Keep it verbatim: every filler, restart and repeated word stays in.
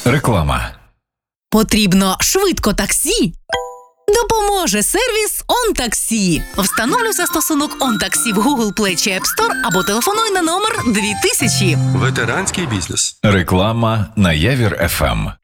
Реклама. Потрібно швидко таксі? Допоможе сервіс «ОнТаксі». Встановлюй застосунок «ОнТаксі» в Google Play чи App Store або телефонуй на номер дві тисячі. Ветеранський бізнес. Реклама на Явір еф ем.